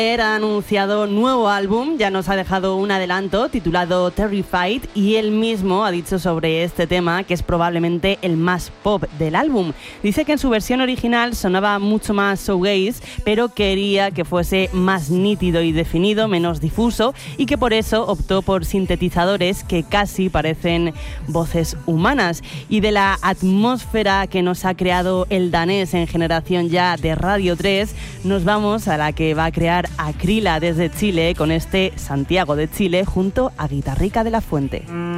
Ha anunciado nuevo álbum, ya nos ha dejado un adelanto titulado Terrified y él mismo ha dicho sobre este tema que es probablemente el más pop del álbum. Dice que en su versión original sonaba mucho más shoegaze, pero quería que fuese más nítido y definido, menos difuso, y que por eso optó por sintetizadores que casi parecen voces humanas. Y de la atmósfera que nos ha creado el danés en Generación Ya de Radio 3, nos vamos a la que va a crear Acrila desde Chile con este Santiago de Chile junto a Guitarrica de la Fuente.